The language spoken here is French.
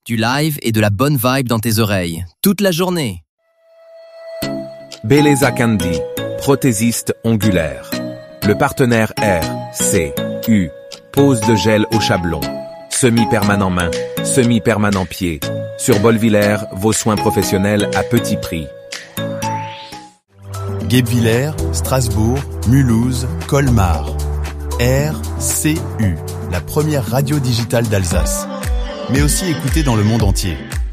du live et de la bonne vibe dans tes oreilles, toute la journée. Belleza Candy, prothésiste ongulaire. Le partenaire RCU, pose de gel au chablon. Semi-permanent main, semi-permanent pied. Sur Bolvillers, vos soins professionnels à petit prix. Guebwiller, Strasbourg, Mulhouse, Colmar. RCU, la première radio digitale d'Alsace. Mais aussi écoutée dans le monde entier.